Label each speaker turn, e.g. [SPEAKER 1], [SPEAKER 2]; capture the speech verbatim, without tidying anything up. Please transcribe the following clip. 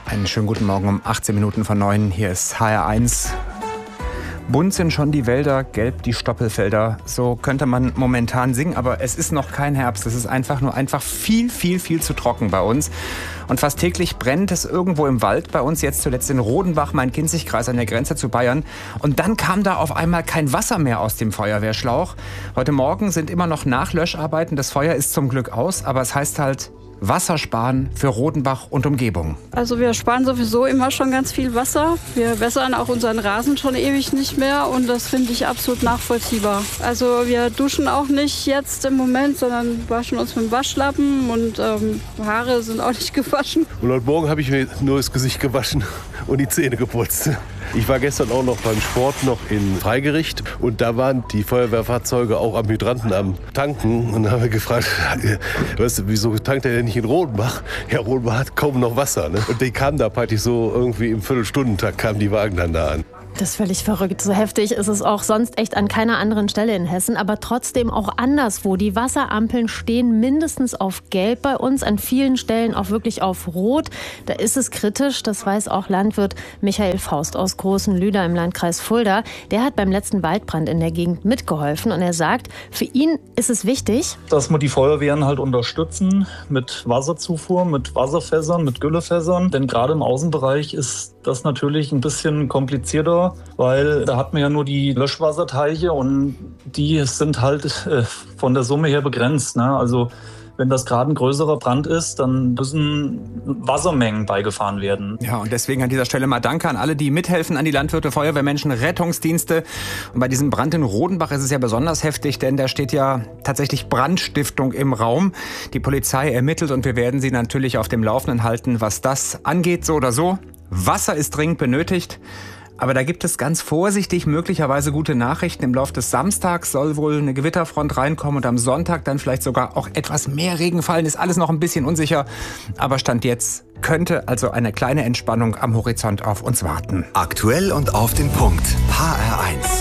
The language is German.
[SPEAKER 1] Einen schönen guten Morgen um achtzehn Minuten vor neun. Hier ist H R eins. Bunt sind schon die Wälder, gelb die Stoppelfelder. So könnte man momentan singen, aber es ist noch kein Herbst. Es ist einfach nur einfach viel, viel, viel zu trocken bei uns. Und fast täglich brennt es irgendwo im Wald bei uns, jetzt zuletzt in Rodenbach, Main-Kinzig-Kreis an der Grenze zu Bayern. Und dann kam da auf einmal kein Wasser mehr aus dem Feuerwehrschlauch. Heute Morgen sind immer noch Nachlöscharbeiten. Das Feuer ist zum Glück aus, aber es heißt halt Wasser sparen für Rodenbach und Umgebung.
[SPEAKER 2] Also wir sparen sowieso immer schon ganz viel Wasser. Wir wässern auch unseren Rasen schon ewig nicht mehr und das finde ich absolut nachvollziehbar. Also wir duschen auch nicht jetzt im Moment, sondern waschen uns mit dem Waschlappen und ähm, Haare sind auch nicht gewaschen.
[SPEAKER 3] Und heute Morgen habe ich mir nur das Gesicht gewaschen und die Zähne geputzt. Ich war gestern auch noch beim Sport noch in Freigericht und da waren die Feuerwehrfahrzeuge auch am Hydranten am Tanken und da haben wir gefragt, weißt du, wieso tankt er denn nicht in Rodenbach? Ja, Rodenbach hat kaum noch Wasser. Ne? Und die kamen da praktisch so irgendwie im Viertelstundentakt kamen die Wagen dann da an.
[SPEAKER 4] Das ist völlig verrückt. So heftig ist es auch sonst echt an keiner anderen Stelle in Hessen, aber trotzdem auch anderswo. Die Wasserampeln stehen mindestens auf Gelb bei uns, an vielen Stellen auch wirklich auf Rot. Da ist es kritisch, das weiß auch Landwirt Michael Faust aus Großenlüder im Landkreis Fulda. Der hat beim letzten Waldbrand in der Gegend mitgeholfen und er sagt, für ihn ist es wichtig,
[SPEAKER 5] dass wir die Feuerwehren halt unterstützen mit Wasserzufuhr, mit Wasserfässern, mit Güllefässern. Denn gerade im Außenbereich ist das natürlich ein bisschen komplizierter, weil da hat man ja nur die Löschwasserteiche und die sind halt äh, von der Summe her begrenzt. Ne? Also wenn das gerade ein größerer Brand ist, dann müssen Wassermengen beigefahren werden.
[SPEAKER 1] Ja, und deswegen an dieser Stelle mal Danke an alle, die mithelfen, an die Landwirte, Feuerwehrmenschen, Rettungsdienste. Und bei diesem Brand in Rodenbach ist es ja besonders heftig, denn da steht ja tatsächlich Brandstiftung im Raum. Die Polizei ermittelt und wir werden Sie natürlich auf dem Laufenden halten, was das angeht, so oder so. Wasser ist dringend benötigt. Aber da gibt es ganz vorsichtig möglicherweise gute Nachrichten. Im Laufe des Samstags soll wohl eine Gewitterfront reinkommen und am Sonntag dann vielleicht sogar auch etwas mehr Regen fallen. Ist alles noch ein bisschen unsicher. Aber Stand jetzt könnte also eine kleine Entspannung am Horizont auf uns warten.
[SPEAKER 6] Aktuell und auf den Punkt. H R eins.